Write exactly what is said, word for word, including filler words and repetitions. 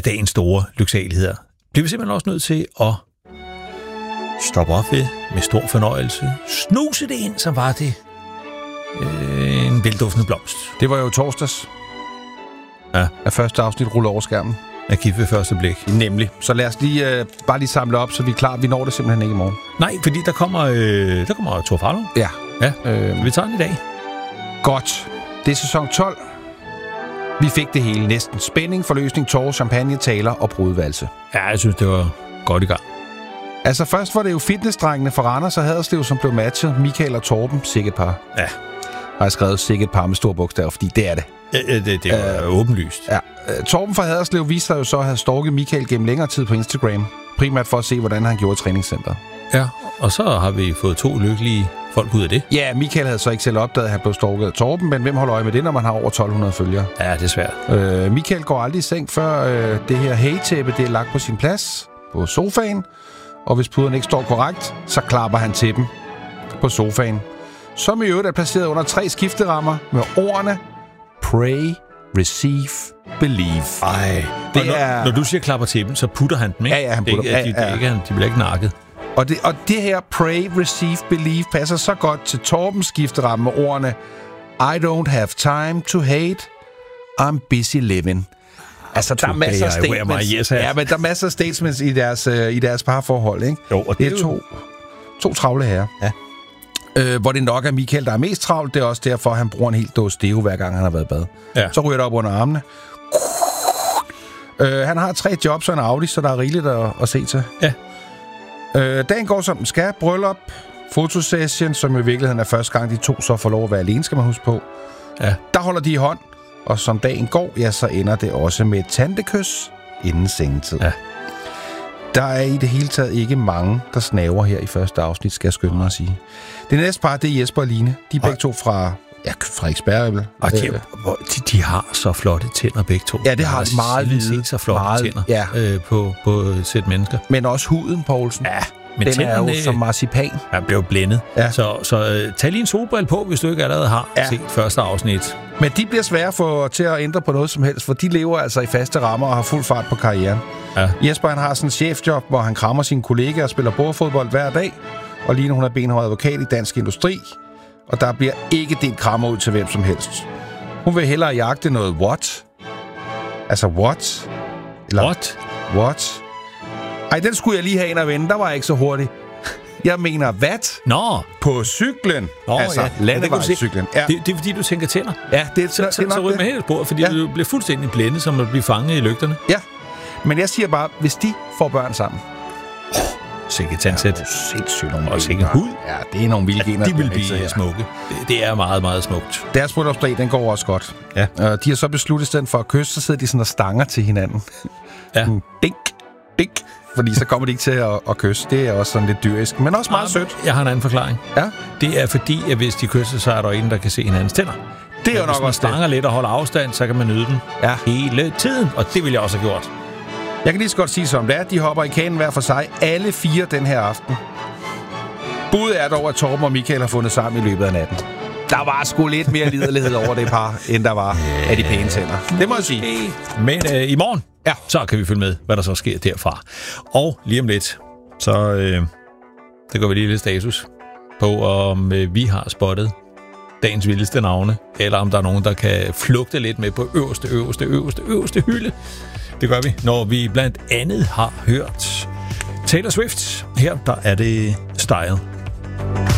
af dagens store lyksaligheder bliver vi simpelthen også nødt til at stoppe op ved med stor fornøjelse. Snuse det ind, så var det øh, en velduftende blomst. Det var jo torsdags. Ja. Af første afsnit ruller over skærmen. Af gift ved første blik. Nemlig. Så lad os lige øh, bare lige samle op, så vi er klar. Vi når det simpelthen ikke i morgen. Nej, fordi der kommer, øh, der kommer Thor Farlow. Ja. Ja, øh, vi tager den i dag. Godt. Det er sæson tolv. Vi fik det hele næsten. Spænding, forløsning, tårer, champagne, taler og brudvalse. Ja, jeg synes, det var godt i gang. Altså først var det jo fitnessdrengene fra Randers og Haderslev, som blev matchet. Michael og Torben, sikkert par. Ja. Har jeg skrevet sikkert par med store bogstaver, fordi det er det. Ja, det, det var øh, åbenlyst. Ja. Torben fra Haderslev viste sig jo så at have stalket Michael gennem længere tid på Instagram. Primært for at se, hvordan han gjorde i træningscenteret. Ja, og så har vi fået to lykkelige folk ud af det. Ja, Michael havde så ikke selv opdaget, at han blev stalket af Torben, men hvem holder øje med det, når man har over tolv hundrede følgere? Ja, det er svært. Øh, Michael går aldrig i seng, før øh, det her hate-tæppe, det er lagt på sin plads på sofaen. Og hvis puderne ikke står korrekt, så klapper han til dem på sofaen. Som i øvrigt er placeret under tre skifterammer med ordene Pray, Receive, Believe. Ej, det når, er... Når du siger klapper til dem, så putter han dem, ikke? Ja, ja, han putter dem. De, de, de, de, de bliver ikke nakket. Og det, og det her Pray, Receive, Believe passer så godt til Torbens skifteramme med ordene I don't have time to hate, I'm busy living. Altså, der er masser af statements. Yes, ja, men der er masser af statements i deres, uh, i deres parforhold, ikke? Jo, og det er to, to travle herrer. Ja. Øh, hvor det nok er Michael, der er mest travlt. Det er også derfor, han bruger en helt dåse deo, hver gang han har været i bad. Ja. Så ryger det op under armene. Øh, han har tre jobs og en Audi, så der er rigeligt at, at se til. Ja. Øh, dagen går som den skal. Bryllup, fotosession, som i virkeligheden er første gang, de to så får lov at være alene, skal man huske på. Ja. Der holder de i hånd, og som dagen går, ja, så ender det også med et tantekys inden sengetid. Ja. Der er i det hele taget ikke mange, der snaver her i første afsnit, skal jeg skynde mig at sige. Det næste par, det er Jesper og Line. De er begge to fra, ja, fra Eksberg. Og de, de, de har så flotte tænder, begge to. Ja, det har de meget hvide. Så flotte meget, tænder ja. øh, på, på sæt mennesker. Men også huden, Poulsen. Ja, men den tænderne, er jo som marcipan. Han blev blændet. Ja. Så, så uh, tag lige en solbrille på, hvis du ikke allerede har ja. set første afsnit. Men de bliver svære for, til at ændre på noget som helst, for de lever altså i faste rammer og har fuld fart på karrieren. Ja. Jesper han har sådan en chefjob, hvor han krammer sine kollegaer og spiller bordfodbold hver dag. Og Line, hun er benhård advokat i Dansk Industri. Og der bliver ikke delt krammer ud til hvem som helst. Hun vil hellere jagte noget what? Altså what? Eller what? What? Ej, den skulle jeg lige have ind og vende. Der var jeg ikke så hurtig. Jeg mener, hvad? Nå. På cyklen. Nå, altså, ja. landevejscyklen. Ja. Det, det er fordi, du tænker tænder. Ja, det er, så, det er så, nok så ryger man helt på, fordi ja. du bliver fuldstændig blændet, som at blive fanget i lygterne. Ja, men jeg siger bare, hvis de får børn sammen. Oh, sikkert tandsæt. Ja, sindssygt nogle og sikkert hud. Ja, det er nogle vilde gener. Ja, de vil blive smukke. Det, det er meget, meget smukt. Deres bryllupsdag, den går også godt. Ja. Uh, de har så besluttet, stedet for at kysse, så sidder de sådan og stanger til hinanden. Ja. Dink, dink. Fordi så kommer de ikke til at, at kysse. Det er også sådan lidt dyrisk, men også meget sødt. Jeg har en anden forklaring. Ja? Det er fordi, at hvis de kysser, så er der ingen, der kan se hinandens tænder. Det er jo nok også også det. Hvis man stanger lidt og holder afstand, så kan man nyde den ja. hele tiden. Og det vil jeg også have gjort. Jeg kan lige så godt sige som det er. De hopper i kanen hver for sig. Alle fire den her aften. Budet er dog, at Torben og Michael har fundet sammen i løbet af natten. Der var sgu lidt mere liderlighed over det par, end der var af de pæne tænder. Det må jeg sige. Men øh, i morgen, ja. så kan vi følge med, hvad der så sker derfra. Og lige om lidt, så øh, det går vi lige lidt status på, om øh, vi har spottet dagens vildeste navne, eller om der er nogen, der kan flugte lidt med på øverste, øverste, øverste, øverste hylde. Det gør vi, når vi blandt andet har hørt Taylor Swift. Her der er det Style.